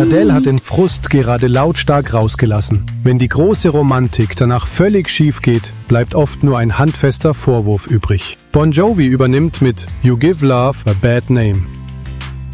Adele hat den Frust gerade lautstark rausgelassen. Wenn die große Romantik danach völlig schief geht, bleibt oft nur ein handfester Vorwurf übrig. Bon Jovi übernimmt mit You Give Love a Bad Name.